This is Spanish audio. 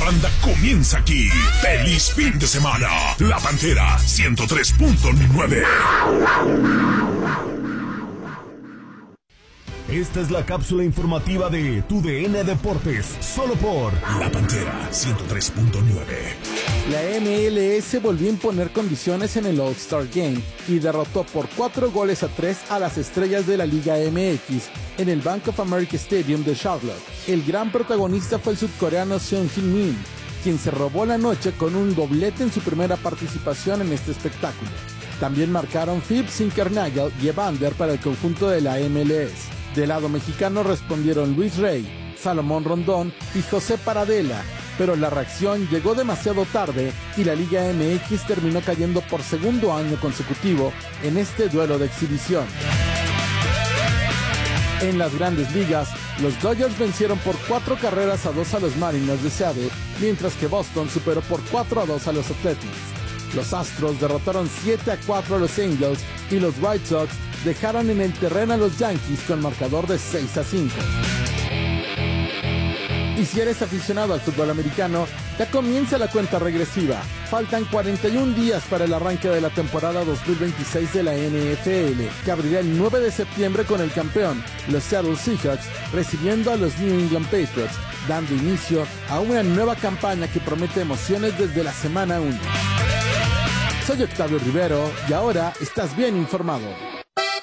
parranda comienza aquí. ¡Feliz fin de semana! La Pantera 103.9. Esta es la cápsula informativa de Tu DN Deportes, solo por La Pantera 103.9. La MLS volvió a imponer condiciones en el All-Star Game y derrotó por 4-3 a las estrellas de la Liga MX en el Bank of America Stadium de Charlotte. El gran protagonista fue el sudcoreano Son Heung-min, quien se robó la noche con un doblete en su primera participación en este espectáculo. También marcaron Philip Zinkernagel y Evander para el conjunto de la MLS. Del lado mexicano respondieron Luis Rey, Salomón Rondón y José Paradela, pero la reacción llegó demasiado tarde y la Liga MX terminó cayendo por segundo año consecutivo en este duelo de exhibición. En las grandes ligas, los Dodgers vencieron por 4-2 a los Mariners de Seattle, mientras que Boston superó por 4-2 a los Athletics. Los Astros derrotaron 7-4 a los Angels y los White Sox dejaron en el terreno a los Yankees con marcador de 6-5. Y si eres aficionado al fútbol americano, ya comienza la cuenta regresiva. Faltan 41 días para el arranque de la temporada 2026 de la NFL, que abrirá el 9 de septiembre con el campeón, los Seattle Seahawks, recibiendo a los New England Patriots, dando inicio a una nueva campaña que promete emociones desde la semana 1. Soy Octavio Rivero y ahora estás bien informado.